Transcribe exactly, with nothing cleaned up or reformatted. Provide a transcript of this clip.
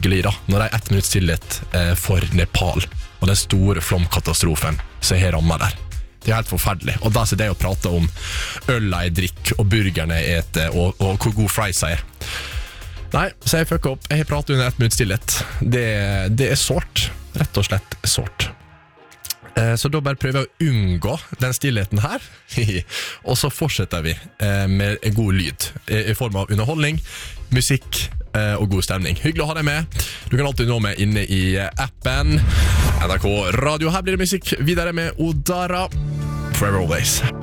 hyggelig da, når det er ett minutts stillhet eh, for Nepal, og den store flomkatastrofen som har rammet der. Det er helt forferdelig. Og da sitter jeg og prater om øla jeg drikker, og burgerne jeg eter, og, og hvor god fries jeg er. Nei, så jeg fucker opp. Jeg har pratet under ett minutts stillhet. Det, det er sårt. Rett og slett sårt. Eh, så da bare prøver jeg å unngå den stillheten her. Og så fortsetter vi eh, med god lyd. I, I form av underholdning, musikk eh, og god stemning. Hyggelig å ha deg med. Du kan alltid nå meg inne i appen N R K Radio. Her blir det musikk videre med Odara Forever Always.